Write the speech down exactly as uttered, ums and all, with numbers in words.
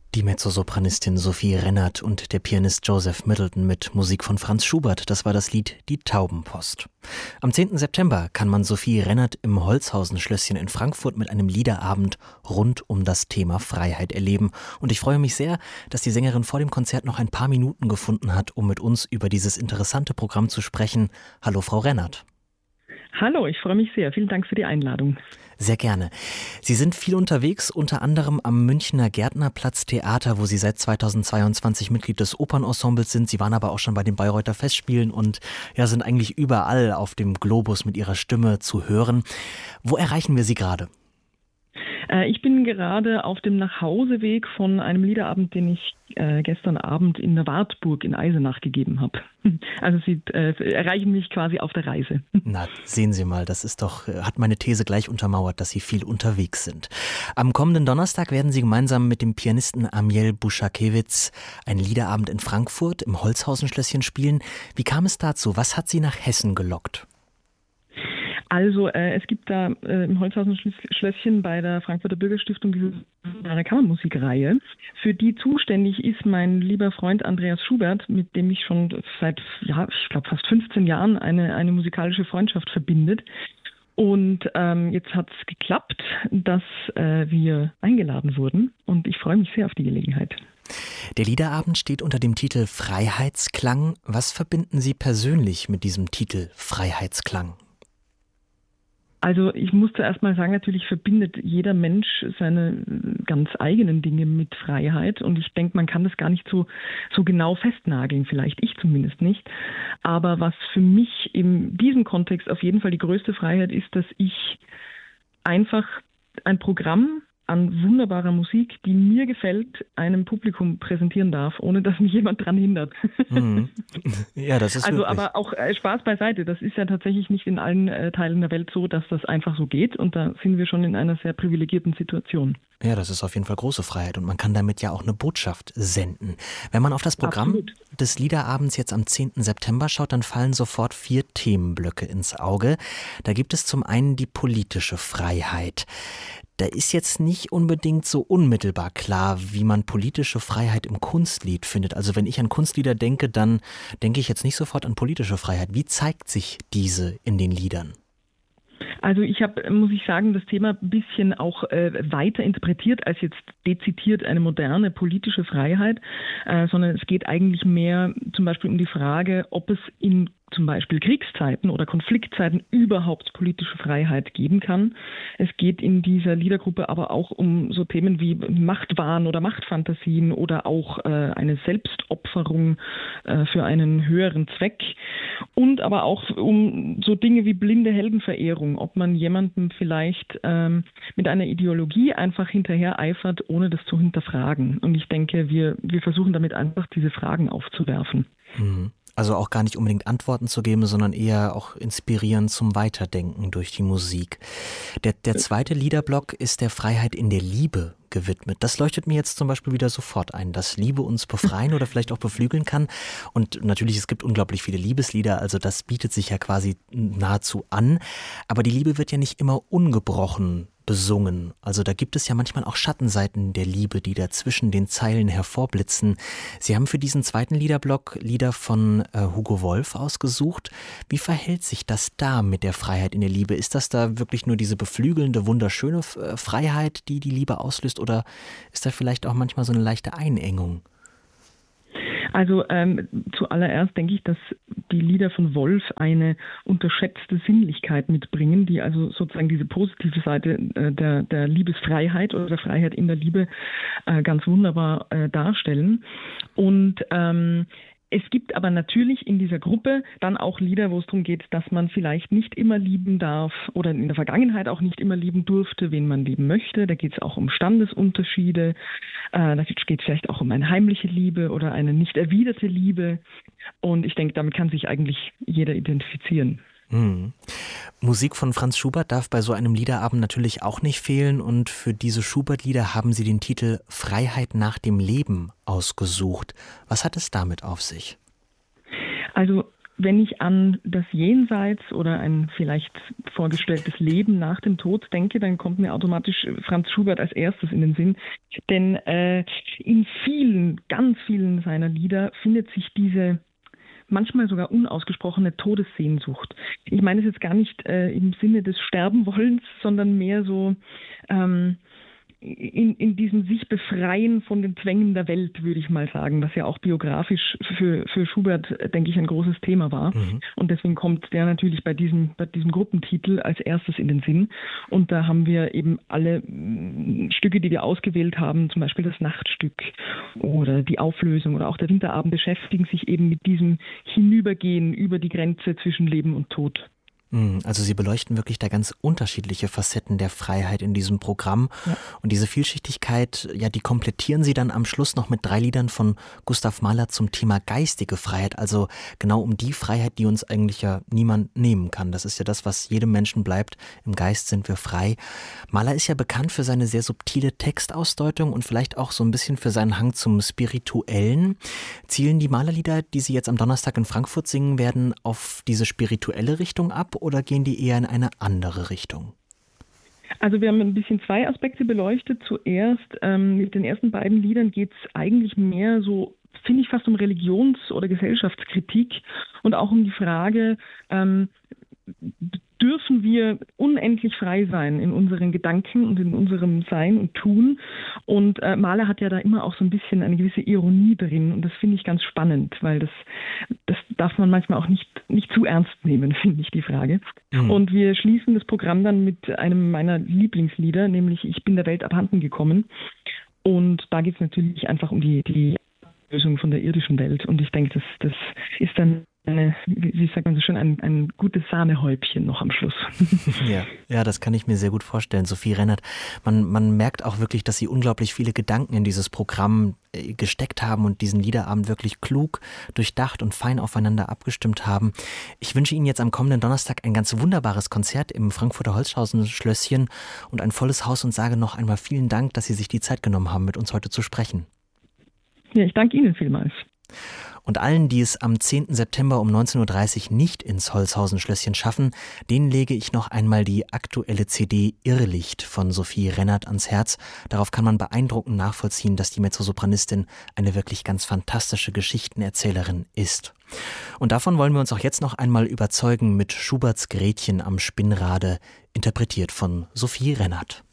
Die Mezzosopranistin Sophie Rennert und der Pianist Joseph Middleton mit Musik von Franz Schubert. Das war das Lied Die Taubenpost. Am zehnten September kann man Sophie Rennert im Holzhausen-Schlösschen in Frankfurt mit einem Liederabend rund um das Thema Freiheit erleben. Und ich freue mich sehr, dass die Sängerin vor dem Konzert noch ein paar Minuten gefunden hat, um mit uns über dieses interessante Programm zu sprechen. Hallo, Frau Rennert. Hallo, ich freue mich sehr. Vielen Dank für die Einladung. Sehr gerne. Sie sind viel unterwegs, unter anderem am Münchner Gärtnerplatz Theater, wo Sie seit zweitausendzweiundzwanzig Mitglied des Opernensembles sind. Sie waren aber auch schon bei den Bayreuther Festspielen und ja, sind eigentlich überall auf dem Globus mit Ihrer Stimme zu hören. Wo erreichen wir Sie gerade? Ich bin gerade auf dem Nachhauseweg von einem Liederabend, den ich äh, gestern Abend in der Wartburg in Eisenach gegeben habe. Also Sie äh, erreichen mich quasi auf der Reise. Na, sehen Sie mal, das ist doch, hat meine These gleich untermauert, dass Sie viel unterwegs sind. Am kommenden Donnerstag werden Sie gemeinsam mit dem Pianisten Amiel Buschakewitz einen Liederabend in Frankfurt im Holzhausen-Schlösschen spielen. Wie kam es dazu? Was hat Sie nach Hessen gelockt? Also äh, es gibt da äh, im Holzhausen-Schlösschen bei der Frankfurter Bürgerstiftung diese Kammermusikreihe, für die zuständig ist mein lieber Freund Andreas Schubert, mit dem mich schon seit, ja, ich glaube fast fünfzehn Jahren eine, eine musikalische Freundschaft verbindet. Und ähm, jetzt hat es geklappt, dass äh, wir eingeladen wurden und ich freue mich sehr auf die Gelegenheit. Der Liederabend steht unter dem Titel Freiheitsklang. Was verbinden Sie persönlich mit diesem Titel Freiheitsklang? Also ich muss zuerst mal sagen, natürlich verbindet jeder Mensch seine ganz eigenen Dinge mit Freiheit und ich denke, man kann das gar nicht so, so genau festnageln, vielleicht ich zumindest nicht. Aber was für mich in diesem Kontext auf jeden Fall die größte Freiheit ist, dass ich einfach ein Programm an wunderbarer Musik, die mir gefällt, einem Publikum präsentieren darf, ohne dass mich jemand dran hindert. Mhm. Ja, das ist also wirklich. Aber auch äh, Spaß beiseite. Das ist ja tatsächlich nicht in allen äh, Teilen der Welt so, dass das einfach so geht. Und da sind wir schon in einer sehr privilegierten Situation. Ja, das ist auf jeden Fall große Freiheit und man kann damit ja auch eine Botschaft senden. Wenn man auf das Programm Absolut. des Liederabends jetzt am zehnten September schaut, dann fallen sofort vier Themenblöcke ins Auge. Da gibt es zum einen die politische Freiheit. Da ist jetzt nicht unbedingt so unmittelbar klar, wie man politische Freiheit im Kunstlied findet. Also wenn ich an Kunstlieder denke, dann denke ich jetzt nicht sofort an politische Freiheit. Wie zeigt sich diese in den Liedern? Also ich habe, muss ich sagen, das Thema ein bisschen auch äh, weiter interpretiert als jetzt dezidiert eine moderne politische Freiheit, äh, sondern es geht eigentlich mehr zum Beispiel um die Frage, ob es in zum Beispiel Kriegszeiten oder Konfliktzeiten überhaupt politische Freiheit geben kann. Es geht in dieser Liedergruppe aber auch um so Themen wie Machtwahn oder Machtfantasien oder auch äh, eine Selbstopferung äh, für einen höheren Zweck und aber auch um so Dinge wie blinde Heldenverehrung, ob man jemandem vielleicht ähm, mit einer Ideologie einfach hinterher eifert, ohne das zu hinterfragen. Und ich denke, wir, wir versuchen damit einfach diese Fragen aufzuwerfen. Mhm. Also auch gar nicht unbedingt Antworten zu geben, sondern eher auch inspirieren zum Weiterdenken durch die Musik. Der, der zweite Liederblock ist der Freiheit in der Liebe gewidmet. Das leuchtet mir jetzt zum Beispiel wieder sofort ein, dass Liebe uns befreien oder vielleicht auch beflügeln kann. Und natürlich, es gibt unglaublich viele Liebeslieder, also das bietet sich ja quasi nahezu an. Aber die Liebe wird ja nicht immer ungebrochen besungen. Also da gibt es ja manchmal auch Schattenseiten der Liebe, die da zwischen den Zeilen hervorblitzen. Sie haben für diesen zweiten Liederblock Lieder von äh, Hugo Wolf ausgesucht. Wie verhält sich das da mit der Freiheit in der Liebe? Ist das da wirklich nur diese beflügelnde, wunderschöne äh, Freiheit, die die Liebe auslöst? Oder ist da vielleicht auch manchmal so eine leichte Einengung? Also ähm, zuallererst denke ich, dass die Lieder von Wolf eine unterschätzte Sinnlichkeit mitbringen, die also sozusagen diese positive Seite äh, der, der Liebesfreiheit oder der Freiheit in der Liebe äh, ganz wunderbar äh, darstellen. Und ähm, es gibt aber natürlich in dieser Gruppe dann auch Lieder, wo es darum geht, dass man vielleicht nicht immer lieben darf oder in der Vergangenheit auch nicht immer lieben durfte, wen man lieben möchte. Da geht es auch um Standesunterschiede. Äh, da geht es vielleicht auch um eine heimliche Liebe oder eine nicht erwiderte Liebe. Und ich denke, damit kann sich eigentlich jeder identifizieren. Hm. Musik von Franz Schubert darf bei so einem Liederabend natürlich auch nicht fehlen und für diese Schubert-Lieder haben Sie den Titel Freiheit nach dem Leben ausgesucht. Was hat es damit auf sich? Also wenn ich an das Jenseits oder ein vielleicht vorgestelltes Leben nach dem Tod denke, dann kommt mir automatisch Franz Schubert als erstes in den Sinn. Denn äh, in vielen, ganz vielen seiner Lieder findet sich diese manchmal sogar unausgesprochene Todessehnsucht. Ich meine es jetzt gar nicht äh, im Sinne des Sterbenwollens, sondern mehr so ähm, in, in diesem sich befreien von den Zwängen der Welt, würde ich mal sagen, was ja auch biografisch für, für Schubert, denke ich, ein großes Thema war. Mhm. Und deswegen kommt der natürlich bei diesem, bei diesem Gruppentitel als erstes in den Sinn. Und da haben wir eben alle Stücke, die wir ausgewählt haben, zum Beispiel das Nachtstück oder die Auflösung oder auch der Winterabend, beschäftigen sich eben mit diesem Hinübergehen über die Grenze zwischen Leben und Tod. Also Sie beleuchten wirklich da ganz unterschiedliche Facetten der Freiheit in diesem Programm. Ja. Und diese Vielschichtigkeit, ja, die komplettieren Sie dann am Schluss noch mit drei Liedern von Gustav Mahler zum Thema geistige Freiheit. Also genau um die Freiheit, die uns eigentlich ja niemand nehmen kann. Das ist ja das, was jedem Menschen bleibt. Im Geist sind wir frei. Mahler ist ja bekannt für seine sehr subtile Textausdeutung und vielleicht auch so ein bisschen für seinen Hang zum Spirituellen. Zielen die Mahler-Lieder, die Sie jetzt am Donnerstag in Frankfurt singen werden, auf diese spirituelle Richtung ab? Oder gehen die eher in eine andere Richtung? Also wir haben ein bisschen zwei Aspekte beleuchtet. Zuerst ähm, mit den ersten beiden Liedern geht es eigentlich mehr so, finde ich, fast um Religions- oder Gesellschaftskritik und auch um die Frage, ähm, dürfen wir unendlich frei sein in unseren Gedanken und in unserem Sein und Tun. Und äh, Mahler hat ja da immer auch so ein bisschen eine gewisse Ironie drin. Und das finde ich ganz spannend, weil das, das darf man manchmal auch nicht, nicht zu ernst nehmen, finde ich, die Frage. Mhm. Und wir schließen das Programm dann mit einem meiner Lieblingslieder, nämlich Ich bin der Welt abhanden gekommen. Und da geht es natürlich einfach um die, die Lösung von der irdischen Welt. Und ich denke, das, das ist dann Eine, wie sagt man so schön, ein, ein gutes Sahnehäubchen noch am Schluss. Ja, ja, das kann ich mir sehr gut vorstellen, Sophie Rennert. Man, man merkt auch wirklich, dass Sie unglaublich viele Gedanken in dieses Programm gesteckt haben und diesen Liederabend wirklich klug, durchdacht und fein aufeinander abgestimmt haben. Ich wünsche Ihnen jetzt am kommenden Donnerstag ein ganz wunderbares Konzert im Frankfurter Holzhausen-Schlösschen und ein volles Haus und sage noch einmal vielen Dank, dass Sie sich die Zeit genommen haben, mit uns heute zu sprechen. Ja, ich danke Ihnen vielmals. Und allen, die es am zehnten September um neunzehn Uhr dreißig nicht ins Holzhausen-Schlösschen schaffen, denen lege ich noch einmal die aktuelle C D Irrlicht von Sophie Rennert ans Herz. Darauf kann man beeindruckend nachvollziehen, dass die Mezzosopranistin eine wirklich ganz fantastische Geschichtenerzählerin ist. Und davon wollen wir uns auch jetzt noch einmal überzeugen mit Schuberts Gretchen am Spinnrade, interpretiert von Sophie Rennert.